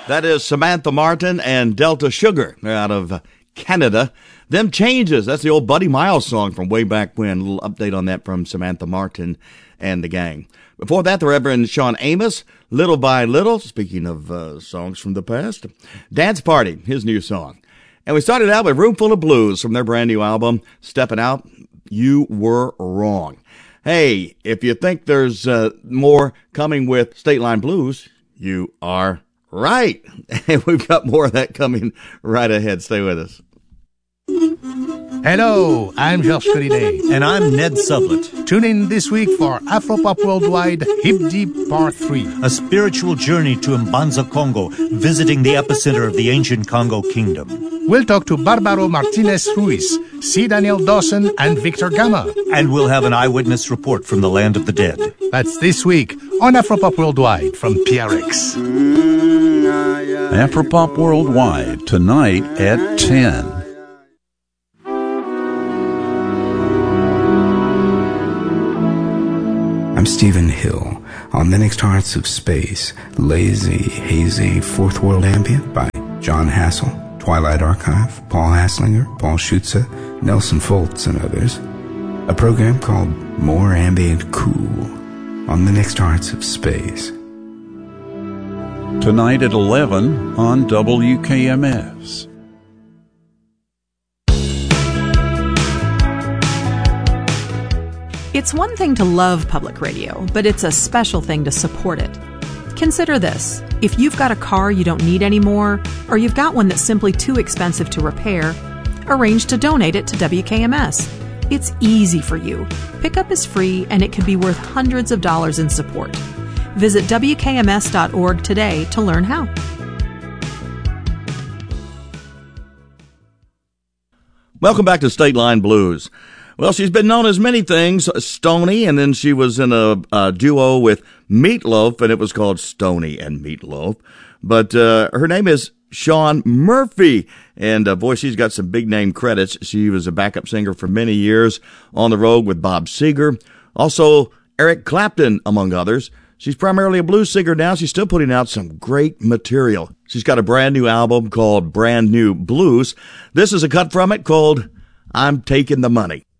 That is Samantha Martin and Delta Sugar. They're out of Canada. Them Changes. That's the old Buddy Miles song from way back when. A little update on that from Samantha Martin and the gang. Before that, the Reverend Sean Amos, Little by Little. Speaking of songs from the past. Dance Party, his new song. And we started out with Roomful of Blues from their brand new album, Steppin' Out, You Were Wrong. Hey, if you think there's more coming with State Line Blues, you are right. And we've got more of that coming right ahead. Stay with us. Hello, I'm Georges Collinet. And I'm Ned Sublett. Tune in this week for Afropop Worldwide Hip Deep Part 3. A spiritual journey to Mbanza, Congo, visiting the epicenter of the ancient Congo Kingdom. We'll talk to Barbaro Martinez Ruiz, C. Daniel Dawson, and Victor Gama. And we'll have an eyewitness report from the land of the dead. That's this week on Afropop Worldwide from PRX. Afropop Worldwide, tonight at 10. I'm Stephen Hill. On the next Hearts of Space, Lazy, Hazy, Fourth World Ambient by John Hassel, Twilight Archive, Paul Hasslinger, Paul Schutze, Nelson Foltz, and others. A program called More Ambient Cool on the next Hearts of Space. Tonight at 11 on WKMS. It's one thing to love public radio, but it's a special thing to support it. Consider this. If you've got a car you don't need anymore, or you've got one that's simply too expensive to repair, arrange to donate it to WKMS. It's easy for you. Pickup is free, and it can be worth hundreds of dollars in support. Visit WKMS.org today to learn how. Welcome back to State Line Blues. Well, she's been known as many things, Stoney, and then she was in a duo with Meatloaf, and it was called Stoney and Meatloaf. But her name is Shawn Murphy, and boy, she's got some big name credits. She was a backup singer for many years on the road with Bob Seger, also Eric Clapton, among others. She's primarily a blues singer now. She's still putting out some great material. She's got a brand new album called Brand New Blues. This is a cut from it called I'm Taking the Money.